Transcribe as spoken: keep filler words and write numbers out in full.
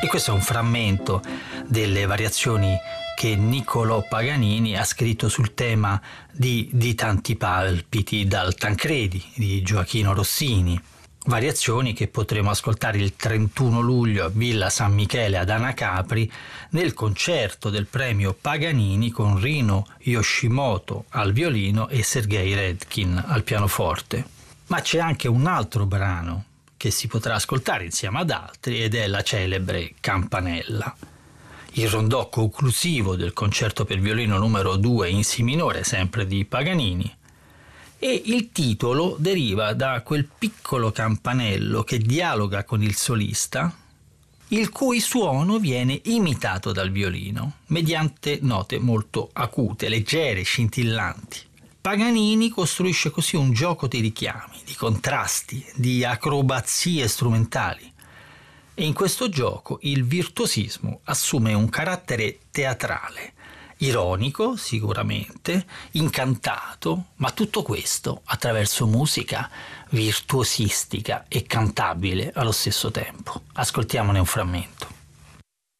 E questo è un frammento delle variazioni che Niccolò Paganini ha scritto sul tema di, di tanti palpiti dal Tancredi di Gioachino Rossini. Variazioni che potremo ascoltare il trentuno luglio a Villa San Michele ad Anacapri nel concerto del premio Paganini con Rino Yoshimoto al violino e Sergei Redkin al pianoforte. Ma c'è anche un altro brano che si potrà ascoltare insieme ad altri ed è la celebre Campanella. Il rondò conclusivo del concerto per violino numero due in Si minore, sempre di Paganini. E il titolo deriva da quel piccolo campanello che dialoga con il solista, il cui suono viene imitato dal violino, mediante note molto acute, leggere, scintillanti. Paganini costruisce così un gioco di richiami, di contrasti, di acrobazie strumentali. E in questo gioco il virtuosismo assume un carattere teatrale, ironico sicuramente, incantato, ma tutto questo attraverso musica virtuosistica e cantabile allo stesso tempo. Ascoltiamone un frammento.